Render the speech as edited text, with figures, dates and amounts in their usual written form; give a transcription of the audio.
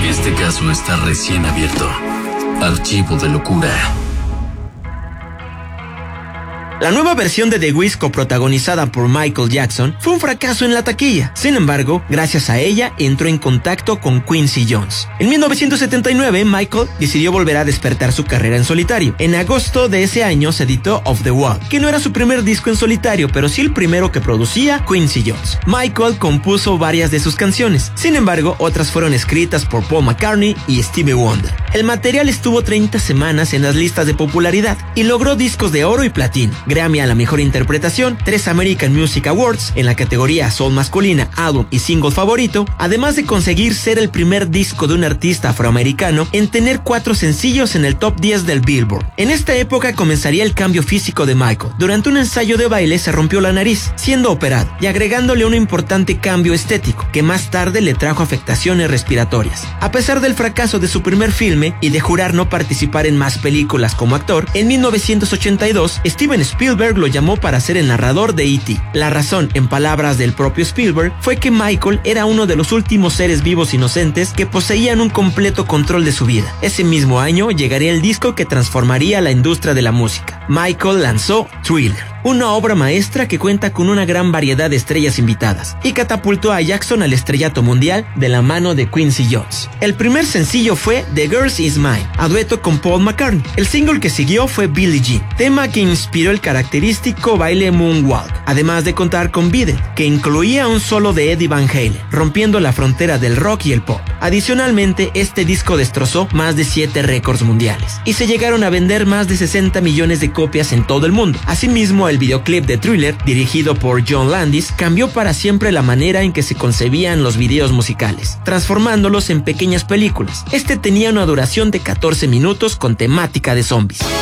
Este caso está recién abierto. Archivo de locura. La nueva versión de The Wiz, coprotagonizada por Michael Jackson, fue un fracaso en la taquilla. Sin embargo, gracias a ella, entró en contacto con Quincy Jones. En 1979, Michael decidió volver a despertar su carrera en solitario. En agosto de ese año se editó Off the Wall, que no era su primer disco en solitario, pero sí el primero que producía Quincy Jones. Michael compuso varias de sus canciones. Sin embargo, otras fueron escritas por Paul McCartney y Stevie Wonder. El material estuvo 30 semanas en las listas de popularidad y logró discos de oro y platino, Grammy a la mejor interpretación, 3 American Music Awards en la categoría Soul masculina, álbum y single favorito, además de conseguir ser el primer disco de un artista afroamericano en tener 4 sencillos en el top 10 del Billboard. En esta época comenzaría el cambio físico de Michael. Durante un ensayo de baile se rompió la nariz, siendo operado, y agregándole un importante cambio estético, que más tarde le trajo afectaciones respiratorias. A pesar del fracaso de su primer filme y de jurar no participar en más películas como actor, en 1982 Steven Spielberg lo llamó para ser el narrador de E.T. La razón, en palabras del propio Spielberg, fue que Michael era uno de los últimos seres vivos inocentes que poseían un completo control de su vida. Ese mismo año llegaría el disco que transformaría la industria de la música. Michael lanzó Thriller, una obra maestra que cuenta con una gran variedad de estrellas invitadas y catapultó a Jackson al estrellato mundial de la mano de Quincy Jones. El primer sencillo fue The Girl Is Mine, a dueto con Paul McCartney. El single que siguió fue Billie Jean, tema que inspiró el característico baile Moonwalk, además de contar con Beat It, que incluía un solo de Eddie Van Halen, rompiendo la frontera del rock y el pop. Adicionalmente, este disco destrozó más de 7 récords mundiales y se llegaron a vender más de 60 millones de copias en todo el mundo. Asimismo, el videoclip de Thriller, dirigido por John Landis, cambió para siempre la manera en que se concebían los videos musicales, transformándolos en pequeñas películas. Este tenía una duración de 14 minutos con temática de zombies.